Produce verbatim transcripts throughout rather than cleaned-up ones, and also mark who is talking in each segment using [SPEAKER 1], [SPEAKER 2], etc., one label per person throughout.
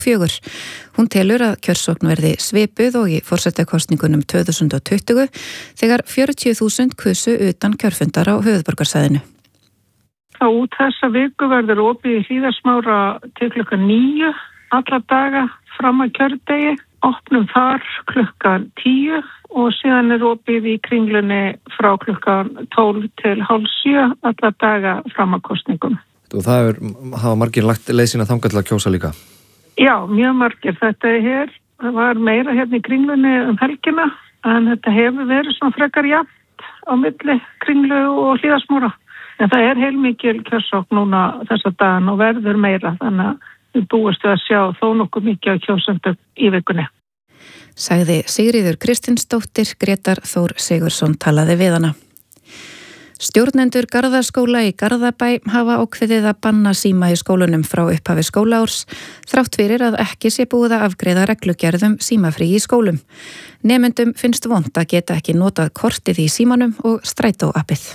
[SPEAKER 1] fjögur. Hún telur að kjörsókn verði svipuð og í forsetakosningunum tvö þúsund tuttugu þegar fjörutíu þúsund kusu utan kjörfundar á höfuðborgarsvæðinu.
[SPEAKER 2] Á út þessa viku verður opið í Hlíðarsmára til klukkan níu alla daga fram að kjördegi. Opnum þar klukkan tíu og síðan er opið í Kringlunni frá klukkan tólf til hálf sjö alla daga fram að kosningum.
[SPEAKER 3] Og það er, hafa margir lagt leið sína þangað til að kjósa líka?
[SPEAKER 2] Já, mjög margir. Þetta er hér, það var meira hérna í Kringlunni um helgina, en þetta hefur verið svona frekar jafnt á milli Kringlu og Hlíðarsmára. En það er heilmikil kjörsókn núna þessa dagan og verður meira, þannig að við búumst við að sjá þó nokkuð mikið á kjósendum í vikunni.
[SPEAKER 1] Sagði Sigríður Kristinsdóttir, Grétar Þór Sigurðsson talaði við hana. Stjórnendur Garðaskóla í Garðabæ hafa ákveðið að banna síma í skólunum frá upphafi skólaárs, þrátt fyrir að ekki sé búið að afgreiða reglugerðum símafrí í skólum. Nemendum finnst vont að geta ekki notað kortið í símanum og strætóappið.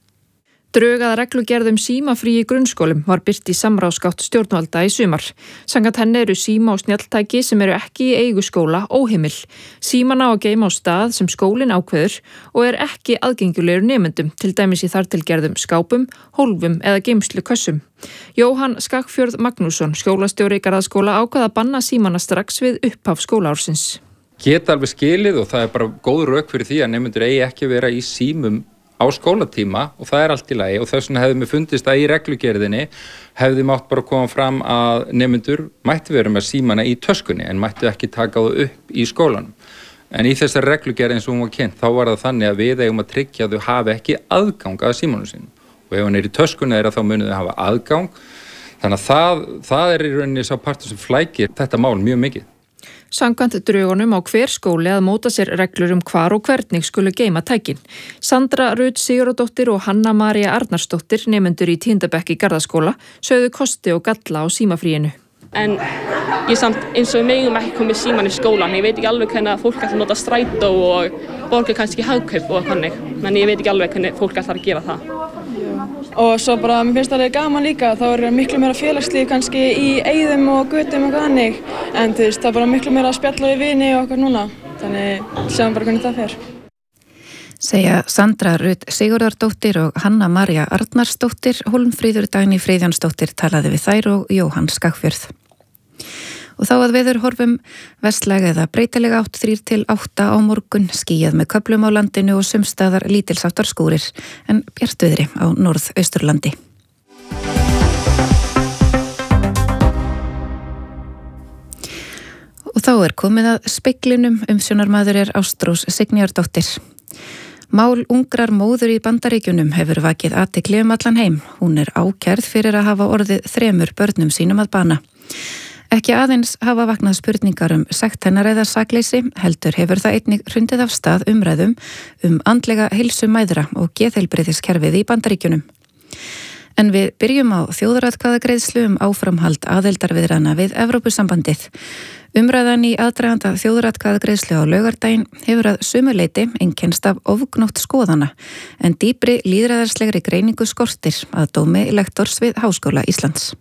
[SPEAKER 4] Drög að reglugerðum símafrí í grunnskólum var birt í samráðsgátt stjórnvalda í sumar. Samkvæmt henni eru síma og snjalltæki sem eru ekki í eigu skóla óheimil. Síman á að geyma á stað sem skólinn ákveður og er ekki aðgengilegur nemendum, til dæmis í þartilgerðum skápum, hólfum eða geymslukössum. Jóhann Skagfjörð Magnússon, skólastjóri Garðaskóla, ákvað að banna símana strax við upphaf skólaársins.
[SPEAKER 5] Geta alveg skilið og það er bara góð rök fyrir því að nemendur eigi ekki vera í símum á skólatíma og það er allt í lagi og þess vegna hefði mér fundist að í reglugerðinni hefði mátt bara koma fram að nemendur mætti vera með símana í töskunni en mætti ekki taka það upp í skólanum. En í þessar reglugerð eins og hún var kynnt þá var það þannig að við eigum að tryggja að þau hafi ekki aðgang að símanum sínum og ef hann er í töskunni er þá munið þau hafa aðgang. Þannig að það, það er í rauninni sá partur sem flækir þetta mál mjög mikið.
[SPEAKER 4] Samkvæmt drögunum á hver skóli að móta sér reglur um hvar og hvernig skulu geyma tækin. Sandra Rut Sigurðardóttir og Hanna María Arnarsdóttir, nemendur í tíunda bekk í Garðaskóla, sögðu kosti og galla á símafríinu.
[SPEAKER 6] En ég samt eins og við megum ekki komið síman í skólan. Ég veit ekki alveg hvernig fólk ætlar að nota strætó og borga kannski hagkaup og þannig. En ég veit ekki alveg hvernig fólk ætlar að gera það.
[SPEAKER 7] Og svo bara, mér finnst það gaman líka, þá er miklu meira félagslíf kannski í eyðum og götum og þannig. En þú veist, það er bara miklu meira að spjalla við vini og okkar núna. Þannig sjáum bara hvernig það fer.
[SPEAKER 1] Segja Sandra Rut Sigurðardóttir og Hanna María Arnarsdóttir. Hólmfríður Dagný Friðjónsdóttir talaði við þær og Jóhann Skagfjörð. Og þá að veður horfum vestlæg eða breytilega átt þrír til átta á morgun, skýjað með köflum á landinu og sumstaðar lítilsáttar skúrir, en bjartviðri á norðausturlandi. Og þá er komið að speglinum, umsjónarmaður er Ástrós Signýjardóttir. Mál ungrar móður í Bandaríkjunum hefur vakið athygli um allan heim. Hún er ákærð fyrir að hafa orðið þremur börnum sínum að bana. Ekki aðeins hafa vaknað spurningar um sekt hennar eða sakleysi, heldur hefur það einnig hrundið af stað umræðum um andlega heilsu mæðra og geðheilbrigðiskerfið í Bandaríkjunum. En við byrjum á þjóðaratkvæðagreiðslu um áframhald aðildarviðræðna við Evrópusambandið. Umræðan í aðdraganda þjóðaratkvæðagreiðslu á laugardaginn hefur að sumu leyti einkennst af ofgnótt skoðana, en dýpri lýðræðarslegri greiningu skortir að dómi lektors við Háskóla Íslands.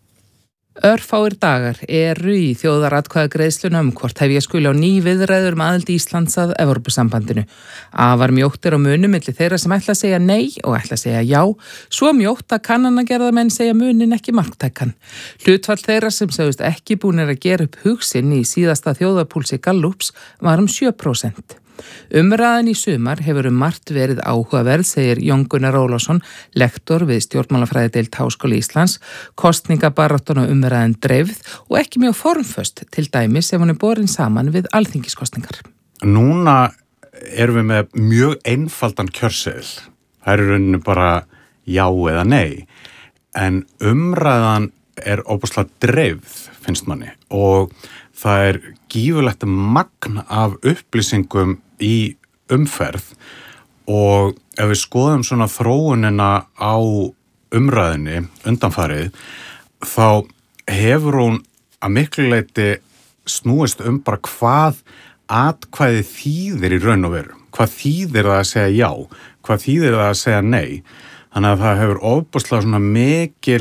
[SPEAKER 8] Örfáir dagar eru í þjóðaratkvæðagreiðsluna um hvort hefja skuli á ný viðræður um aðild Íslands að Evrópusambandinu. Afar mjótt er á munum milli þeirra sem ætla að segja nei og ætla að segja já, svo mjótt að kannanagerðamenn segja munin ekki marktækan. Hlutfall þeirra sem sögust ekki búnir að gera upp hug sinn í síðasta þjóðarpúlsi Gallups var um sjö prósent. Umræðan í sumar hefur um margt verið áhugaverð, segir Jón Gunnar Ólafsson, lektor við stjórnmálafræðideild Háskóla Íslands, kosningabaráttuna umræðan dreifð og ekki mjög formföst, til dæmis ef hún er borin saman við alþingiskosningar.
[SPEAKER 9] Núna erum við með mjög einfaldan kjörseðil. Það er í rauninu bara já eða nei, en umræðan er óbúslega dreifð, finnst manni, og það er gífurlegt magn af upplýsingum í umferð og ef við skoðum svona þróunina á umræðinni undanfarið þá hefur hún að miklu leyti snúist um bara hvað atkvæði þýðir í raun og veru. Hvað þýðir það að segja já? Hvað þýðir það að segja nei? Þannig að það hefur ofboðslega svona mikil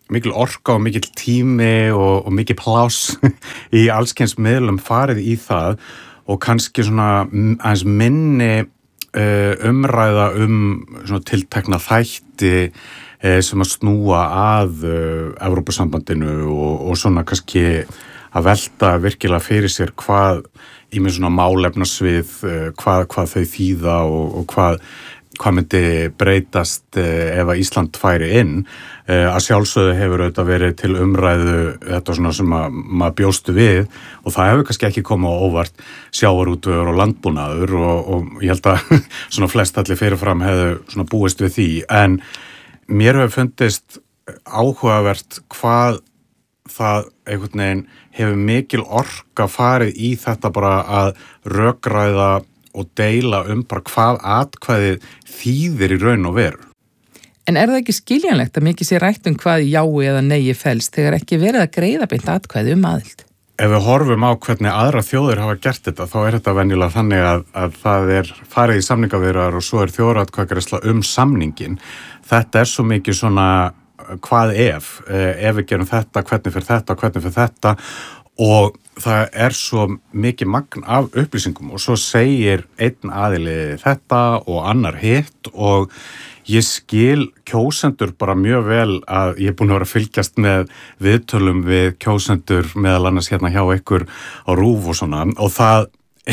[SPEAKER 9] mikil orka og mikil tími og, og mikil pláss í allskyns miðlum farið í það og kannski svona aðeins minni uh, umræða um svona tiltekna þætti uh, sem að snúa að uh, Evrópusambandinu og, og svona kannski að velta virkilega fyrir sér hvað í með svona málefnasvið, uh, hvað, hvað þau þýða og, og hvað hvað myndi breytast ef að Ísland færi inn. Að sjálfsögðu hefur auðvitað verið til umræðu þetta svona sem að maður bjóstu við og það hefur kannski ekki komið á óvart sjávarútvegur og landbúnaður og, og ég held að svona flest allir fyrirfram hefðu svona búist við því en mér hefur fundist áhugavert hvað það einhvern veginn hefur mikil orka farið í þetta bara að rökræða og deila um bara hvað atkvæðið þýðir í raun og veru.
[SPEAKER 8] En er það ekki skiljanlegt að mikið sé rætt um hvað jái eða neigi felst þegar ekki verið að greiða beint atkvæði um aðild?
[SPEAKER 9] Ef við horfum á hvernig aðra þjóðir hafa gert þetta, þá er þetta venjulega þannig að, að það er farið í samningaviðræður og svo er þjóðaratkvæðagreiðsla um samningin. Þetta er svo mikið svona hvað ef, ef við gerum þetta, hvernig fyrir þetta, hvernig fyrir þetta og það er svo mikið magn af upplýsingum og svo segir einn aðili þetta og annar hitt og ég skil kjósendur bara mjög vel að ég er búin að vera að fylgjast með viðtölum við kjósendur meðal annars hérna hjá ykkur á RÚV og svona og það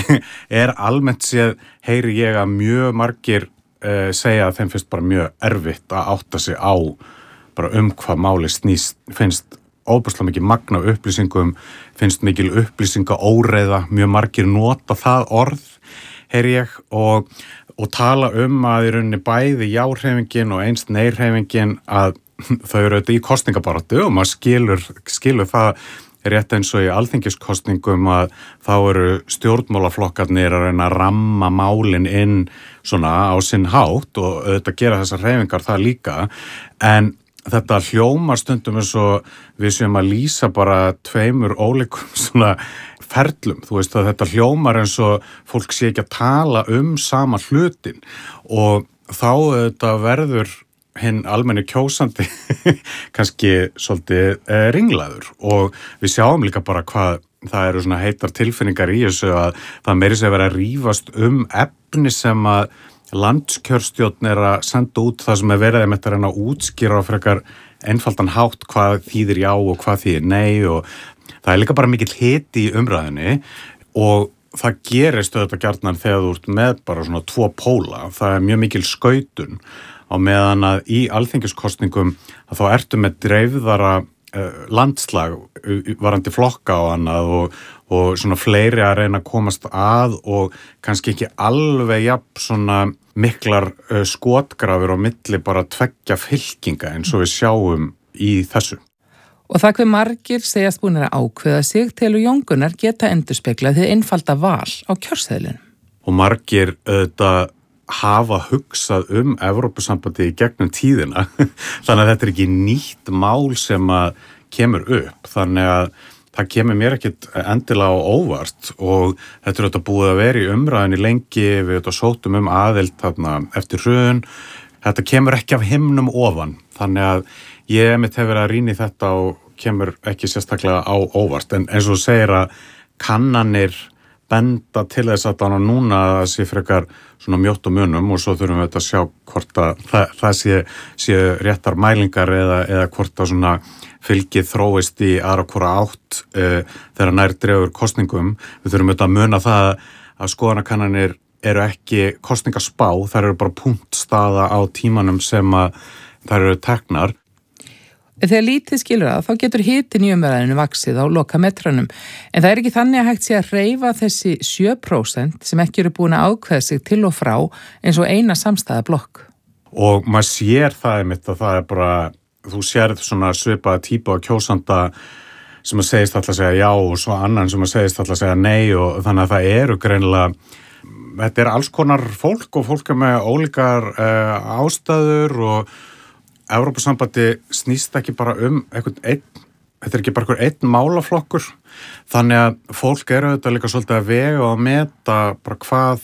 [SPEAKER 9] er almennt séð heyri ég að mjög margir uh, segja að þeim finnst bara mjög erfitt að átta sig á bara um hvað máli snýst, finnst óbúslega mikið magna upplýsingum, finnst mikil upplýsinga óreiða, mjög margir nota það orð, heyri ég, og, og tala um að í rauninni bæði já-hreyfingin og einst nei-hreyfingin að þau eru auðvitað í kosningabaráttu og maður skilur, skilur það rétt eins og í alþingiskosningum að þá eru stjórnmálaflokkarnir að reyna að ramma málin inn svona á sinn hátt og auðvitað gera þessar hreyfingar það líka, en þetta hljómar stundum eins og við séum að lýsa bara tveimur ólíkum svona ferlum, þú veist að þetta hljómar eins og fólk sé ekki að tala um sama hlutin og þá þetta verður hinn almenni kjósandi kannski svolítið eh, ringlaður og við sjáum líka bara hvað það eru svona heitar tilfinningar í þessu að það meiri sé að vera að rífast um efni sem að landskjörstjórn er að senda út það sem er verið með þetta að útskýra á frekar einfaldan hátt hvað þýðir já og hvað þýðir nei og það er líka bara mikill hiti í umræðinni og það gerist auðvitað gjarnan þegar þú ert með bara svona tvo póla, það er mjög mikil skautun á meðan að í alþingiskosningum að þá ertu með dreifðara uh, landslag varandi flokka og annað og, og svona fleiri að reyna að komast að og kannski ekki alveg jafn svona miklar uh, skotgrafir á milli bara tveggja fylkinga eins og við sjáum í þessu.
[SPEAKER 8] Og það hver margir segjast búinir að ákveða sig til og Jón geta endurspeglað því einfalda val á kjörseðlunum.
[SPEAKER 9] Og margir auðvitað hafa hugsað um Evrópusambandið í gegnum tíðina þannig að þetta er ekki nýtt mál sem að kemur upp þannig að það kemur mér ekkit endilega á óvart og þetta er auðvitað búið að vera í umræðinni lengi, við auðvitað sótum um aðild þarna eftir hrun, þetta kemur ekki af himnum ofan þannig að ég mitt hefur verið að rýna í þetta og kemur ekki sérstaklega á óvart en eins og segir að kannanir benda til þess að það núna sé frekar svona mjótt og munum og svo þurfum við þetta að sjá hvort að það, það sé, sé réttar mælingar eða, eða hvort að svona fylgið þróist í aðra hvora átt e, þegar nær dregur kosningum. Við þurfum þetta að muna það að skoðanakannanir eru ekki kosningaspá, þær eru bara punktstaða á tímanum sem að þær eru teknar.
[SPEAKER 8] Þegar lítið skilur að þá getur hitin í umræðinu vaxið á lokametranum en það er ekki þannig að hægt sé að hreyfa þessi sjö prósent sem ekki eru búin að ákveða sig til og frá eins og eina samstæða blokk.
[SPEAKER 9] Og maður sér það einmitt að það er bara, þú sér svona svipaða típu af kjósanda sem að segist alltaf að segja já og svo annan sem að segist alltaf að segja nei og þannig að það eru greinilega, þetta er alls konar fólk og fólk er með ólíkar uh, ástæður og Evrópusambandi snýst ekki bara um einhvern einn, þetta er ekki bara einhver einn málaflokkur, þannig að fólk eru auðvitað líka svolítið að vega og að meta bara hvað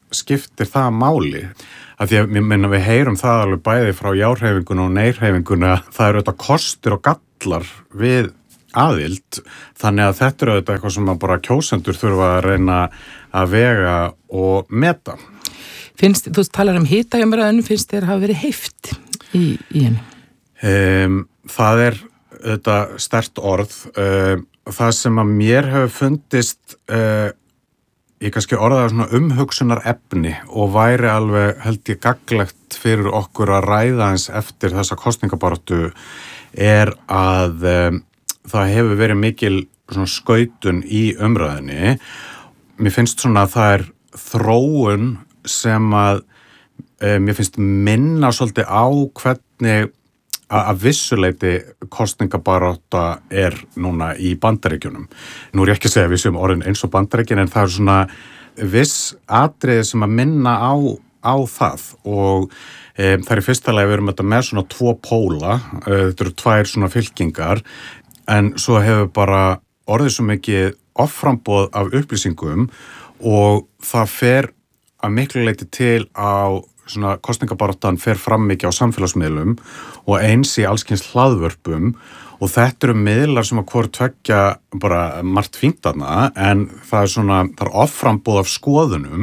[SPEAKER 9] skiptir það máli? Af því að ég meina við heyrum það alveg bæði frá járhreyfinguna og neyrhreyfinguna, það eru auðvitað kostir og gallar við aðild, þannig að þetta eru auðvitað eitthvað sem bara kjósendur þurfa að reyna að vega og meta.
[SPEAKER 8] Finnst, þú talar um hitaumræðinu, finnst þér hafa verið heift í, í henni?
[SPEAKER 9] Um, það er auðvitað sterkt orð. Um, það sem að mér hefur fundist uh, ég kannski orðaði svona umhugsunar efni og væri alveg held ég gagnlegt fyrir okkur að ræða eins eftir þessa kosningabaráttu er að um, það hefur verið mikil svona skautun í umræðinni. Mér finnst svona að það er þróun sem að um, mér finnst minna svolítið á hvernig að vissuleiti kosningabarátta er núna í Bandaríkjunum. Nú er ég ekki að segja við sem orðin eins og Bandaríkin en það er svona viss atriði sem að minna á, á það og e, það er í fyrsta lagi við erum þetta með svona tvo póla, e, þetta eru tvær svona fylkingar en svo hefur bara orðið svo mikið offramboð af upplýsingum og það fer að miklu leiti til á svona kosningabaráttan fer fram mikið á samfélagsmiðlum og eins í allskyns hlaðvörpum og þetta eru miðlar sem að hvort tveggja bara margt fínt þarna en það er svona, það er offramboð af skoðunum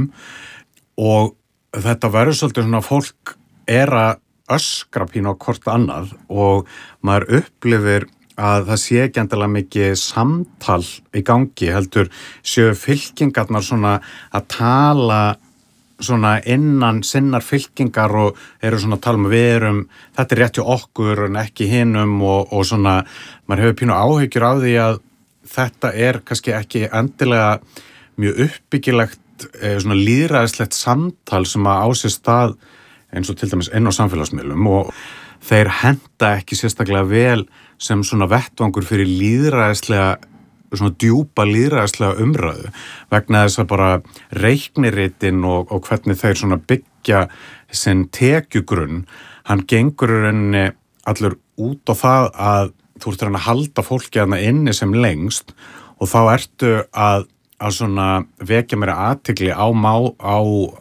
[SPEAKER 9] og þetta verður svolítið svona fólk er að öskra pínu á hvort annað og maður upplifir að það sé ekki endilega mikið samtal í gangi heldur séu fylkingarnar svona að tala svona innan sinnar fylkingar og eru svona að tala um við erum, þetta er rétt hjá okkur en ekki hinum og, og svona, maður hefur pínu áhyggjur á því að þetta er kannski ekki endilega mjög uppbyggilegt eh, svona lýðræðislegt samtal sem að á sér stað eins og til dæmis inn á samfélagsmiðlum og þeir henta ekki sérstaklega vel sem svona vettvangur fyrir lýðræðislega svona djúpa lýðræðislega umræðu vegna þess að bara reikniritinn og, og hvernig þeir svona byggja sinn tekjugrunn, hann gengur í rauninni allur út á það að þú ert að halda fólki þarna inni sem lengst og þá ertu að, að svona vekja meira athygli á, má, á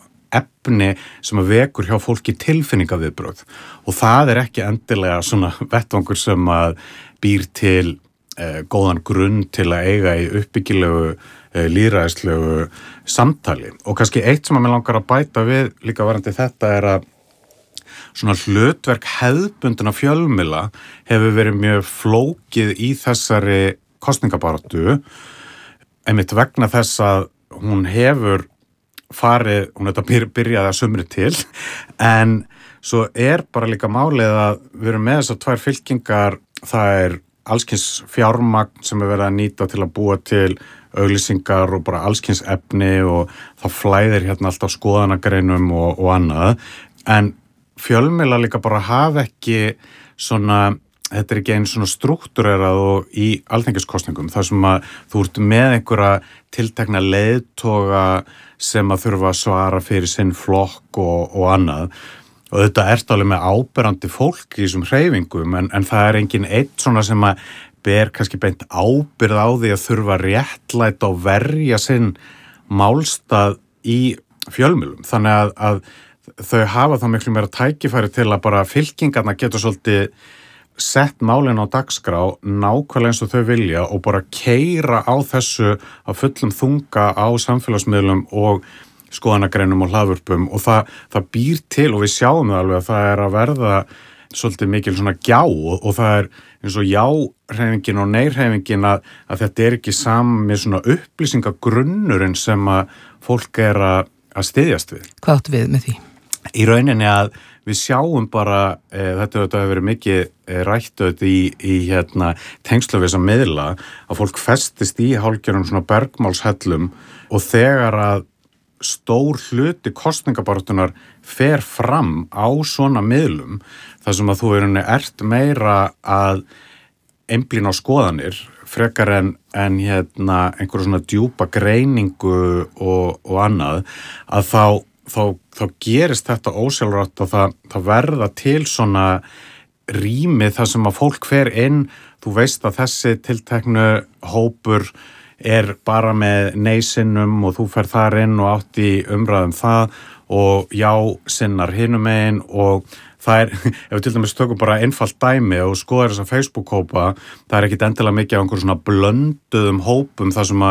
[SPEAKER 9] efni sem að vekur hjá fólki tilfinningaviðbrögð og það er ekki endilega svona vettvangur sem að býr til Eh, góðan grunn til að eiga í uppbyggilegu, eh, lýðræðislegu samtali og kannski eitt sem að mér langar að bæta við líka varandi þetta er að svona hlutverk hefðbundina fjölmiðla hefur verið mjög flókið í þessari kosningabaráttu einmitt vegna þess að hún hefur farið, hún er þetta byrjaði að sumri til en svo er bara líka málið að við erum með þessar tvær fylkingar, það er allskyns fjármagn sem er verið að nýta til að búa til auglýsingar og bara allskyns efni og það flæðir hérna alltaf skoðanagreinum og, og annað en fjölmiðla líka bara hafa ekki svona, þetta er ekki einn svona strúktúrerað og í alþingiskosningum þar sem að þú ert með einhverja tiltekna leiðtoga sem að þurfa að svara fyrir sinn flokk og, og annað og þetta ert alveg með áberandi fólk í þessum hreyfingum en, en það er engin eitt svona sem að ber kannski beint ábyrð á því að þurfa réttlæta og verja sinn málstað í fjölmiðlum. Þannig að, að þau hafa þá miklu meira tækifæri til að bara fylkingarna getur svolítið sett málin á dagskrá nákvæmlega eins og þau vilja og bara keyra á þessu á fullum þunga á samfélagsmiðlum og skoðanagreinum og hlaðvörpum og það, það býr til og við sjáum það alveg að það er að verða svolítið mikil svona gjá og, og það er eins og já-hreyfingin og nei-hreyfingin að, að þetta er ekki sami svona upplýsingagrunnurinn sem að fólk er að, að styðjast við.
[SPEAKER 8] Hvað áttu við með því?
[SPEAKER 9] Í rauninni að við sjáum bara, e, þetta, þetta hefur verið mikið e, rætt auðvitað í, í hérna, tengslu við þessa miðla að fólk festist í hálfgerðum svona bergmálshellum og þegar að stór hluti kosningabaráttunar fer fram á svona miðlum þar sem að þú er ert meira að einblína á skoðanir frekar en, en hérna einhverju svona djúpa greiningu og, og annað að þá, þá, þá gerist þetta ósjálfrátt og það, það verða til svona rými þar sem að fólk fer inn, þú veist að þessi tilteknu hópur er bara með nei-sinnum og þú fer þar inn og átt í umræðum það og já-sinnar hinum megin og það er, ef við til dæmis tökum bara einfalt dæmi og skoðar þessa Facebook-hópa, það er ekkit endilega mikið af einhverjum svona blönduðum hópum þar sem